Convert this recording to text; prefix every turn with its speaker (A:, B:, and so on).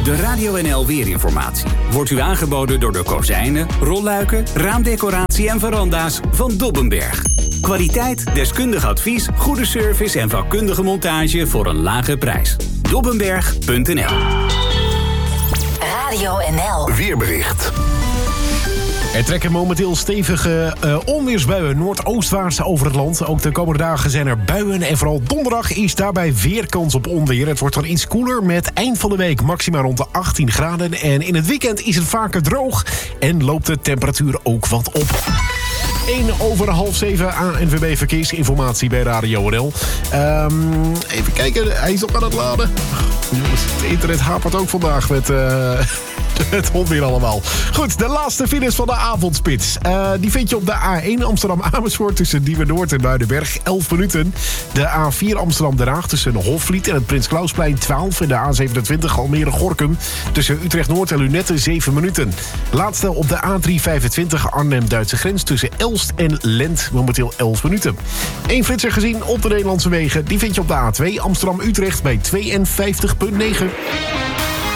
A: De Radio NL Weerinformatie wordt u aangeboden door de kozijnen, rolluiken, raamdecoratie en veranda's van Dobbenberg. Kwaliteit, deskundig advies, goede service en vakkundige montage voor een lage prijs. Dobbenberg.nl.
B: Radio NL.
C: Weerbericht.
D: Er trekken momenteel stevige onweersbuien noordoostwaarts over het land. Ook de komende dagen zijn er buien en vooral donderdag is daarbij weer kans op onweer. Het wordt dan iets koeler met eind van de week maximaal rond de 18 graden. En in het weekend is het vaker droog en loopt de temperatuur ook wat op. 6:01 ANWB Verkeersinformatie bij Radio NL. Even kijken, hij is nog aan het laden. Jongens, het internet hapert ook vandaag met het onweer allemaal. Goed, de laatste files van de avondspits. Die vind je op de A1 Amsterdam-Amersfoort tussen Diemen-Noord en Muidenberg, 11 minuten. De A4 Amsterdam-Den Haag tussen Hofvliet en het Prins Klausplein, 12. En de A27 Almere-Gorkum tussen Utrecht-Noord en Lunette, 7 minuten. Laatste op de A325 Arnhem-Duitse grens tussen Elst en Lent, momenteel 11 minuten. Eén flitser gezien op de Nederlandse wegen. Die vind je op de A2 Amsterdam-Utrecht bij 52,9.